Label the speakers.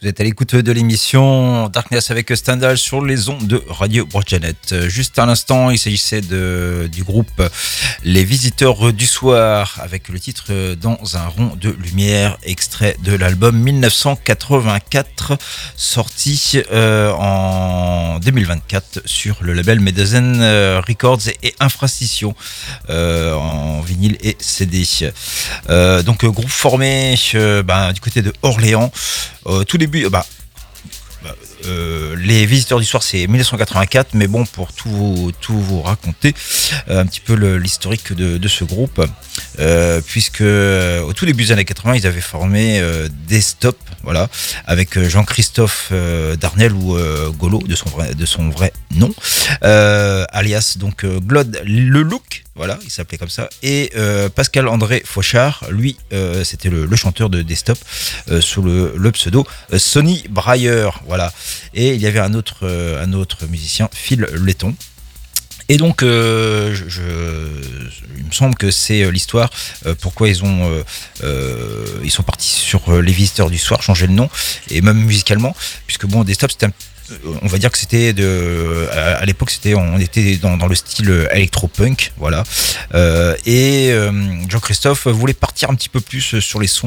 Speaker 1: Vous êtes à l'écoute de l'émission Darkness avec Stendhal sur les ondes de Radio Broadjanet. Juste à l'instant, il s'agissait du groupe Les Visiteurs du Soir avec le titre Dans un rond de lumière, extrait de l'album 1984 sorti en 2024 sur le label Medezen Records et Infrastition en vinyle et CD. Donc groupe formé du côté de Orléans. Tout début, les Visiteurs du Soir, c'est 1984, mais bon, pour tout vous raconter un petit peu l'historique de ce groupe, puisque au tout début des années 80, ils avaient formé des Stop, voilà, avec Jean-Christophe Darnel ou Golo de son vrai nom, alias donc Glod Lelouch. Voilà, il s'appelait comme ça. Et Pascal André Fauchard, lui, c'était le chanteur des Stop sous le pseudo Sonny Breyer. Voilà. Et il y avait un autre musicien, Phil Letton. Et donc, il me semble que c'est l'histoire pourquoi ils sont partis sur les Visiteurs du Soir, changer le nom, et même musicalement, puisque bon, des Stop, on va dire que c'était à l'époque on était dans le style électropunk, voilà, et Jean-Christophe voulait partir un petit peu plus sur les sons